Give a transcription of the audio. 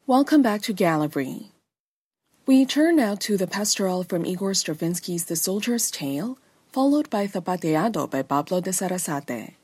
Welcome back to Gallery. We turn now to the pastoral from Igor Stravinsky's The Soldier's Tale, followed by Zapateado by Pablo de Sarasate.